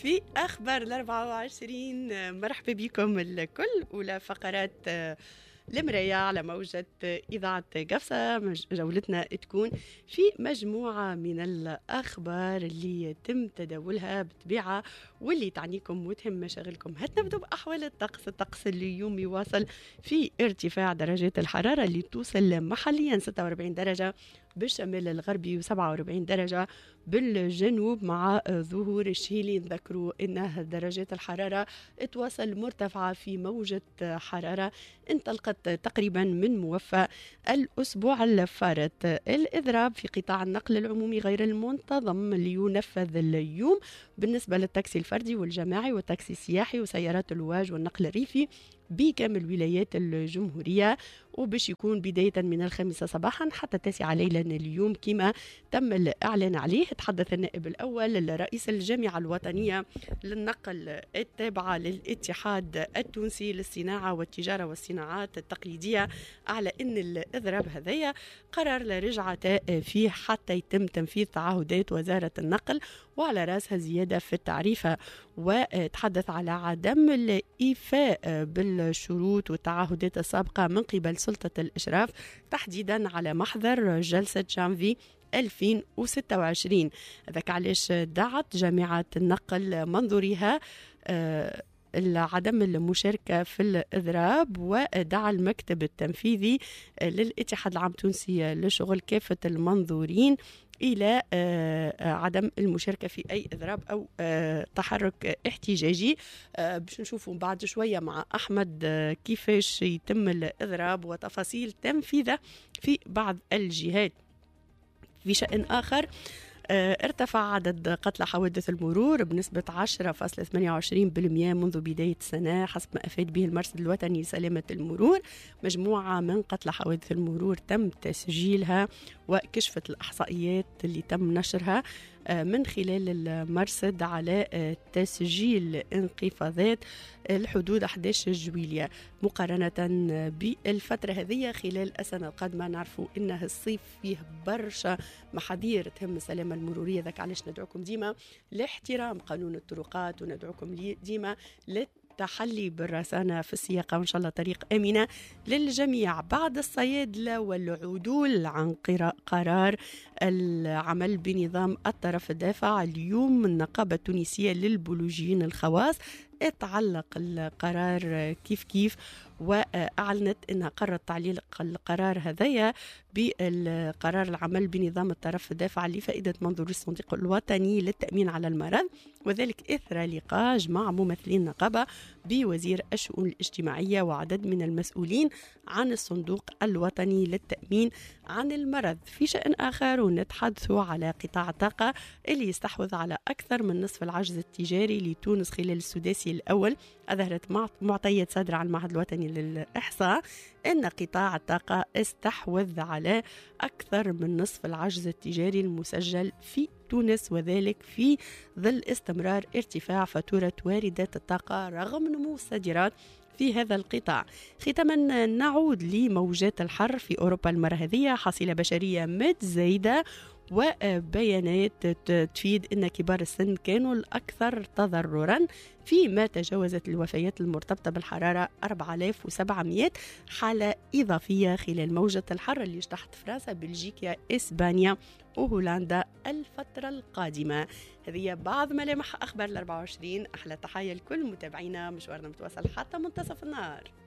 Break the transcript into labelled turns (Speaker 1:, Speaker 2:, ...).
Speaker 1: في أخبار 24. مرحبا بكم الكل. أولى فقرات المراية على موجة إذاعة قفصة. جولتنا تكون في مجموعة من الأخبار اللي يتم تداولها بطبيعة واللي تعنيكم وتهم مشاغلكم. هتنبدو بأحوال الطقس اللي يوم يواصل في ارتفاع درجات الحرارة اللي توصل محليا 46 درجة بالشمال الغربي و47 درجة بالجنوب مع ظهور الشيلي. نذكروا أن درجات الحرارة تواصل مرتفعة في موجة حرارة انطلقت تقريبا من موفى الأسبوع الفارط. الإضراب في قطاع النقل العمومي غير المنتظم لينفذ اليوم بالنسبة للتاكسي الفردي والجماعي والتاكسي السياحي وسيارات الواج والنقل الريفي بكامل ولايات الجمهورية، وباش يكون بداية من 5 صباحا حتى 9 ليلا اليوم كما تم الإعلان عليه. تحدث النائب الأول لرئيس الجامعة الوطنية للنقل التابعة للاتحاد التونسي للصناعة والتجارة والصناعات التقليدية على أن الإضراب هذايا قرار لا رجعة فيه حتى يتم تنفيذ تعهدات وزارة النقل وعلى رأسها زيادة في التعريفة، وتحدث على عدم الإيفاء بالشروط والتعهدات السابقة من قبل سلطة الإشراف تحديدا على محضر جلسة جانفي 2026. ذاك علاش دعت جامعة النقل منظورها عدم المشاركة في الإضراب، ودعا المكتب التنفيذي للاتحاد العام التونسي للشغل كافة المنظورين إلى عدم المشاركة في أي إضراب أو تحرك احتجاجي. باش نشوفوا بعد شوية مع أحمد كيفاش يتم الإضراب وتفاصيل تنفيذه في بعض الجهات. في شأن آخر، ارتفع عدد قتلى حوادث المرور بنسبة 10.28% منذ بداية السنة حسب ما أفاد به المرصد الوطني لسلامة المرور. مجموعة من قتلى حوادث المرور تم تسجيلها وكشفت الإحصائيات اللي تم نشرها من خلال المرصد على تسجيل انخفاضات الحدود 11 جويلية مقارنة بالفترة هذه خلال السنة القادمة. نعرفوا إنه الصيف فيه برشا محاذير تهم السلامة المرورية، ذاك علاش ندعوكم ديما لاحترام قانون الطرقات وندعوكم ديما تحلي بالرسانة في السياقة وإن شاء الله طريق آمنة للجميع. بعد الصيادلة والعدول عن قرار العمل بنظام الطرف الدافع، اليوم النقابة التونسية للبيولوجيين الخواص اتعلق القرار كيف وأعلنت أنها قررت تعليق القرار هذايا بالقرار العمل بنظام الطرف الدافع لفائدة منظور الصندوق الوطني للتأمين على المرض، وذلك إثر لقاء مع ممثلين النقابة بوزير الشؤون الاجتماعية وعدد من المسؤولين عن الصندوق الوطني للتأمين عن المرض. في شأن آخر ونتحدث على قطاع الطاقة اللي يستحوذ على أكثر من نصف العجز التجاري لتونس خلال السداسي الأول. أظهرت معطيات صادرة عن المعهد الوطني للإحصاء أن قطاع الطاقة استحوذ على أكثر من نصف العجز التجاري المسجل في تونس، وذلك في ظل استمرار ارتفاع فاتورة واردات الطاقة رغم نمو الصادرات في هذا القطاع. ختاما نعود لموجات الحر في أوروبا المرة هذه. حصيلة بشرية متزايدة وبيانات تفيد أن كبار السن كانوا الأكثر تضررا فيما تجاوزت الوفيات المرتبطة بالحرارة 4700 حالة إضافية خلال موجة الحر اللي اجتاحت فرنسا بلجيكا إسبانيا وهولندا الفترة القادمة. هذه بعض ملامح أخبار 24. أحلى تحية لكل متابعينا، مشوارنا متواصل حتى منتصف النهار.